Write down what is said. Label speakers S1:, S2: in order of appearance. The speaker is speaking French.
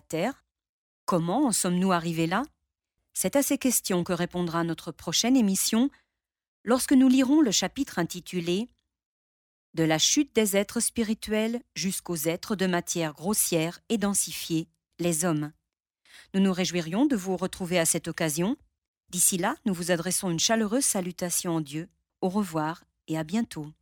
S1: la terre? Comment en sommes-nous arrivés là? C'est à ces questions que répondra notre prochaine émission lorsque nous lirons le chapitre intitulé « De la chute des êtres spirituels jusqu'aux êtres de matière grossière et densifiée, les hommes ». Nous nous réjouirions de vous retrouver à cette occasion. D'ici là, nous vous adressons une chaleureuse salutation en Dieu. Au revoir et à bientôt.